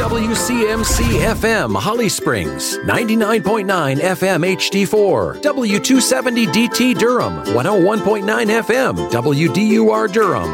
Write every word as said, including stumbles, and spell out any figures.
W C M C F M Holly Springs, ninety-nine point nine F M H D four, W two seventy D T Durham, one oh one point nine F M W D U R Durham,